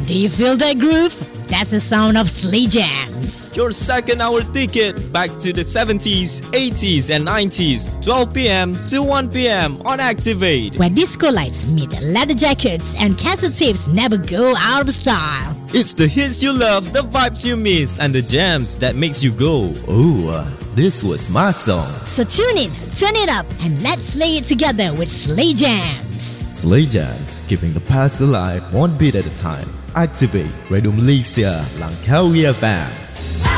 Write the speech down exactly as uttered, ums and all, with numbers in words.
Do you feel that groove? That's the sound of Slay Jams. Your second hour ticket back to the seventies, eighties and nineties, twelve p.m. to one p.m. on Activate. Where disco lights meet leather jackets and cassette tapes never go out of style. It's the hits you love, the vibes you miss, and the jams that makes you go, oh, uh, this was my song. So tune in, turn it up, and let's slay it together with Slay Jams. Slay Jams, keeping the past alive one beat at a time. Activate Radio Malaysia, Langkawi F M.